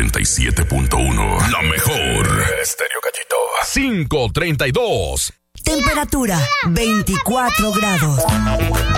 97.1. La mejor. Estéreo Gallito. 5:32. Temperatura 24 grados.